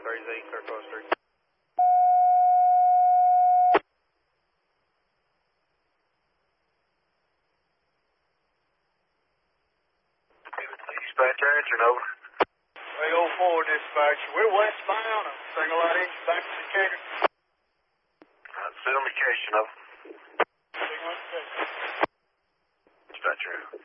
30Z, clear coaster. Dispatch answering, over. 304 dispatch. We're westbound. Single light engine back to Decatur. Signal indication, over. Signal indication. Dispatcher.